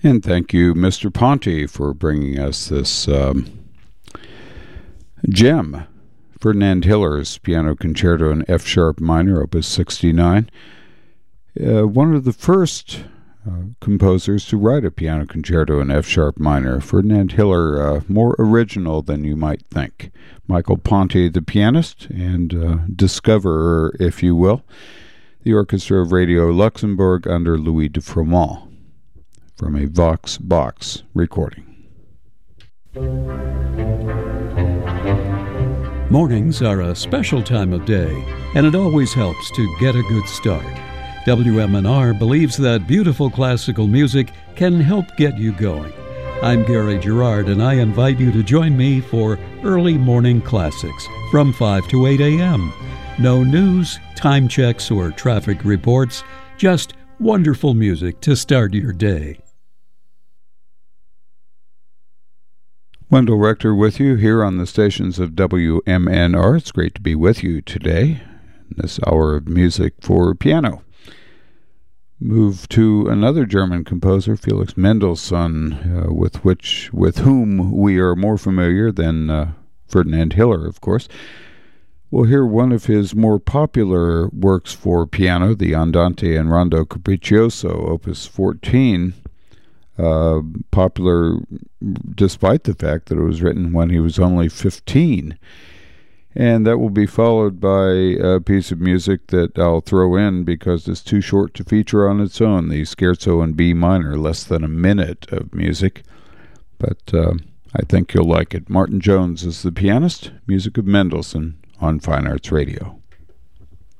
And thank you, Mr. Ponte, for bringing us this gem. Ferdinand Hiller's Piano Concerto in F-sharp minor, Opus 69. One of the first composers to write a piano concerto in F-sharp minor. Ferdinand Hiller, more original than you might think. Michael Ponte, the pianist and discoverer, if you will. The Orchestra of Radio Luxembourg under Louis de Froment, from a Vox Box recording. Mornings are a special time of day, and it always helps to get a good start. WMNR believes that beautiful classical music can help get you going. I'm Gary Gerard, and I invite you to join me for Early Morning Classics from 5 to 8 a.m. No news, time checks, or traffic reports, just wonderful music to start your day. Wendell Rector with you here on the stations of WMNR. It's great to be with you today in this hour of music for piano. Move to another German composer, Felix Mendelssohn, with whom we are more familiar than Ferdinand Hiller, of course. We'll hear one of his more popular works for piano, the Andante and Rondo Capriccioso, Opus 14. Popular despite the fact that it was written when he was only 15. And that will be followed by a piece of music that I'll throw in because it's too short to feature on its own, the Scherzo in B minor, less than a minute of music. But I think you'll like it. Martin Jones is the pianist, music of Mendelssohn on Fine Arts Radio.